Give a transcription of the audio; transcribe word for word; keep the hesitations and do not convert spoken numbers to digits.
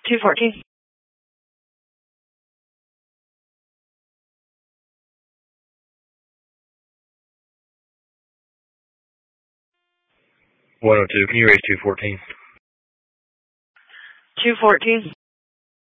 two fourteen. one oh two, can you raise two fourteen? two fourteen.